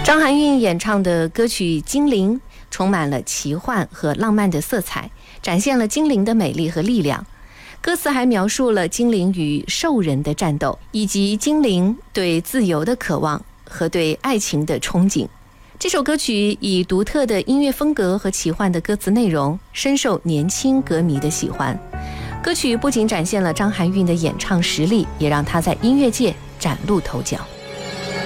张含韵演唱的歌曲《精灵》充满了奇幻和浪漫的色彩，展现了精灵的美丽和力量。歌词还描述了精灵与兽人的战斗，以及精灵对自由的渴望和对爱情的憧憬。这首歌曲以独特的音乐风格和奇幻的歌词内容，深受年轻歌迷的喜欢。歌曲不仅展现了张含韵的演唱实力，也让她在音乐界崭露头角。